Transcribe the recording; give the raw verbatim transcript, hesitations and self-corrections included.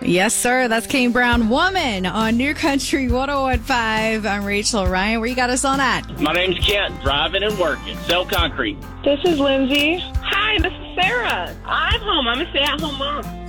Yes, sir. That's Kane Brown, Woman on New Country one oh one point five. I'm Rachel. Ryan, where you got us on at? My name's Kent, driving and working. Sell concrete. This is Lindsay. Hi, this is Sarah. I'm home. I'm a stay-at-home mom.